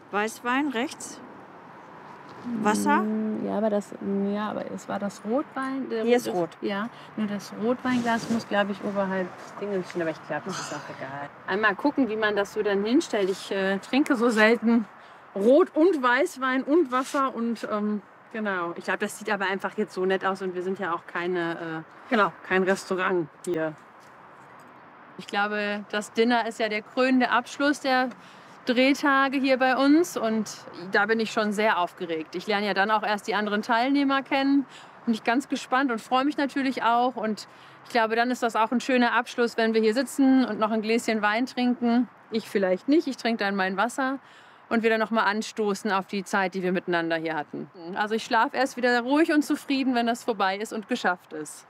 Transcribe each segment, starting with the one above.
Weißwein rechts. Wasser. Aber es war das Rotwein. Hier ist rot. Ja, nur das Rotweinglas muss, glaube ich, oberhalb des Dingens stehen. Aber ich glaube, das ist auch egal. Einmal gucken, wie man das so dann hinstellt. Ich trinke so selten Rot- und Weißwein und Wasser. Und genau. Ich glaube, das sieht aber einfach jetzt so nett aus. Und wir sind ja auch kein Restaurant hier. Ich glaube, das Dinner ist ja der krönende Abschluss der Drehtage hier bei uns und da bin ich schon sehr aufgeregt. Ich lerne ja dann auch erst die anderen Teilnehmer kennen. Bin ich ganz gespannt und freue mich natürlich auch. Und ich glaube, dann ist das auch ein schöner Abschluss, wenn wir hier sitzen und noch ein Gläschen Wein trinken. Ich vielleicht nicht, ich trinke dann mein Wasser und wir dann noch mal anstoßen auf die Zeit, die wir miteinander hier hatten. Also ich schlafe erst wieder ruhig und zufrieden, wenn das vorbei ist und geschafft ist.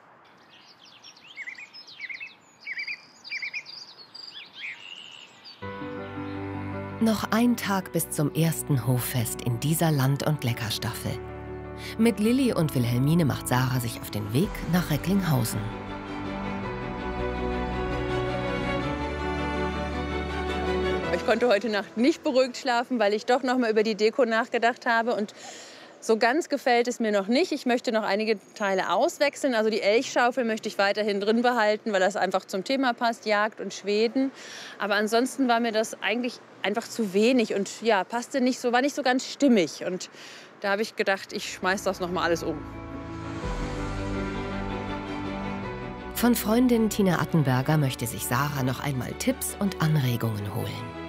Noch ein Tag bis zum ersten Hoffest in dieser Land- und Leckerstaffel. Mit Lilli und Wilhelmine macht Sarah sich auf den Weg nach Recklinghausen. Ich konnte heute Nacht nicht beruhigt schlafen, weil ich doch noch mal über die Deko nachgedacht habe. Und so ganz gefällt es mir noch nicht. Ich möchte noch einige Teile auswechseln. Also die Elchschaufel möchte ich weiterhin drin behalten, weil das einfach zum Thema passt, Jagd und Schweden. Aber ansonsten war mir das eigentlich einfach zu wenig und ja, passte nicht so, war nicht so ganz stimmig. Und da habe ich gedacht, ich schmeiß das noch mal alles um. Von Freundin Tina Attenberger möchte sich Sarah noch einmal Tipps und Anregungen holen.